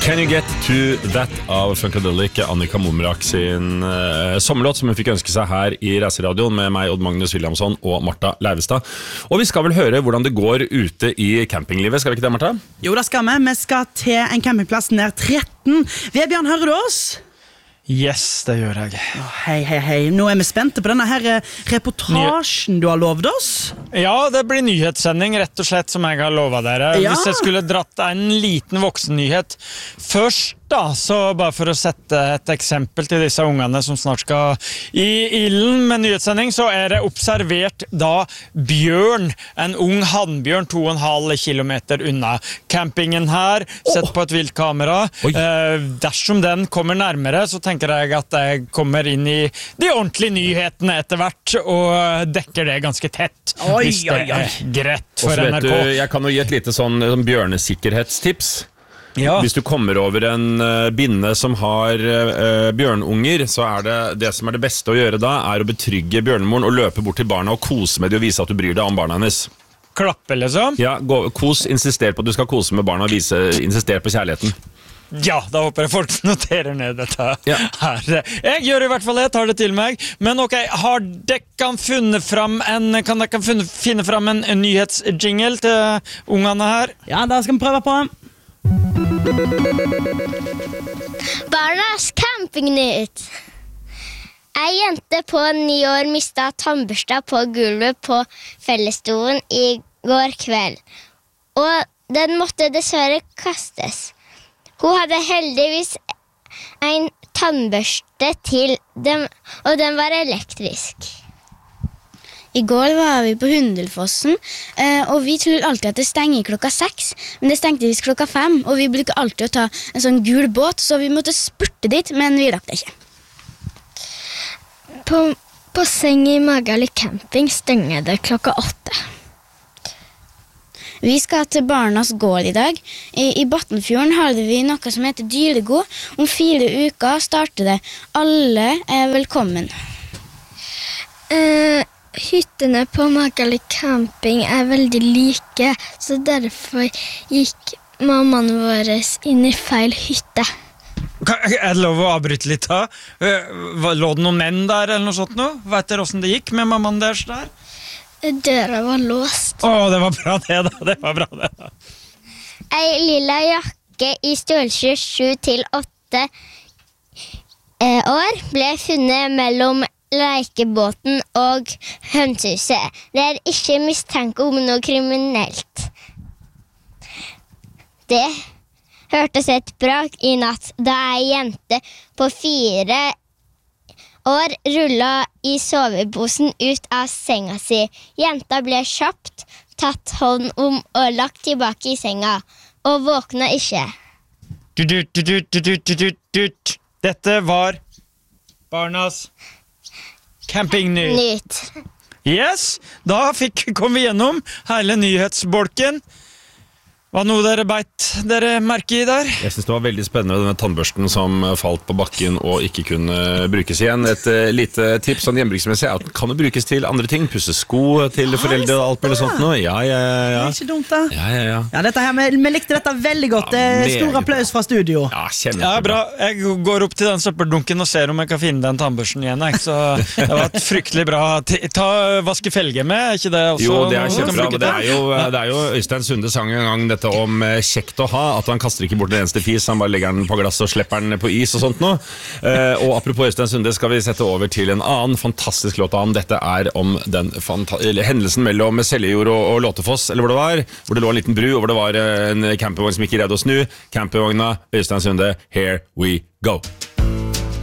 Can you get to that av Funkadelic, Annika Momrak sin sommerlåt som hun fikk ønske seg her i Reiseradioen med meg, Odd Magnus Williamson og Martha Leivestad. Og vi skal vel høre hvordan det går ute i campinglivet, skal vi ikke det, Martha? Jo, det skal vi. Vi skal til en campingplass nær 13. Vebjørn, hører du oss? Yes, det gjør jeg. Hei. Nå er vi spente på denne her reportasjen du har lovet oss. Ja, det blir nyhetssending, rett og slett, som jeg har lovet dere. Ja. Hvis jeg skulle dratt en liten voksennyhet først, da, så bare for å sette et eksempel til disse ungene som snart skal i ilden med nyhetssending, så er det observert da bjørn, en ung hannbjørn 2,5 kilometer unna campingen her, sett på et vilt kamera. Dersom den kommer nærmere, så tenker jeg at jeg kommer inn i de ordentlige nyhetene etter hvert, og dekker det ganske tett, hvis det er greit for NRK. Du, jeg kan jo gi et lite sånn bjørnesikkerhetstips. Ja. Hvis du kommer over en binne som har bjørnunger, så er det som er det beste å gjøre da, er å betrygge bjørnemoren og løpe bort til barna og kose med det og vise at du bryr deg om barna hennes. Klappe, liksom? Ja, insister på at du skal kose med barna og insister på kjærligheten. Ja, da håper jeg folk noterer ned dette her. Jeg gjør i hvert fall det, jeg tar det til meg. Men ok, har dere funnet fram finne fram en nyhetsjingle til ungene her? Ja, da skal vi prøve på. Barnas campingnytt. En jente på 9 år mistet tannbørsta på gulvet på fellesstolen i går kveld, og den måtte dessverre kastes. Hun hadde heldigvis en tannbørste til dem, og den var elektrisk. I går var vi på Hundelfossen, og vi tror alltid at det stenger klokka 6, men det stengte visst klokka 5, og vi bruker alltid å ta en sånn gul båt, så vi måtte spurte dit, men vi rakk det ikke. På seng i Magali camping stenger det klokka 8. Vi skal til Barnas gård i dag. I Battenfjorden har vi noe som heter Dyregod. Om 4 uker starter det. Alle er velkommen. Hyttene på Magali camping er veldig like, så derfor gikk mammaen vår inn i feil hytte. Er det lov å avbryte litt da? Lå det noen menn der eller noe sånt nå? Vet dere hvordan det gikk med mammaen deres der? Døra var låst. Det var bra det da. En lilla jakke i størrelse 7 til 8 år ble funnet mellom lekebåten og hønsehuset. Det er ikke mistanke om noe kriminelt. Det hørtes et brak i natt da en jente på 4 år rullet i soveposen ut av senga si. Jenta ble kjapt tatt hånd om og lagt tilbake i senga, og våkna ikke. Dette var Barnas campingnytt. Yes, da kom vi gjennom hele nyhetsbolken. Hva noe dere merker i der? Jeg synes det var veldig spennende med denne tannbørsten som falt på bakken og ikke kunne brukes igjen. Et lite tips sånn hjembruksmessig er at den kan jo brukes til andre ting. Pusse sko til foreldre og alt mulig sånt nå. Ja. Det er ikke dumt da. Ja, dette her, vi likte dette veldig godt. Stor applaus fra studio. Ja, kjempebra. Ja, bra. Jeg går opp til den søppeldunken og ser om jeg kan finne den tannbørsten igjen. Så det var et fryktelig bra. Vaske felge med, er ikke det også? Jo, det er kjempebra. Det er jo Øystein Sunde sang en gang om kjekt å ha, at han kaster ikke bort den eneste fis, han bare legger den på glass og slipper den på is og sånt nå. Og apropos Øystein Sunde skal vi sette over til en annen fantastisk låt av han. Dette er om den hendelsen mellom Seljord og Låtefoss, eller hvor det lå en liten bru, og hvor det var en campingvogn som ikke greide å snu. Campingvogna, Øystein Sunde, here we go.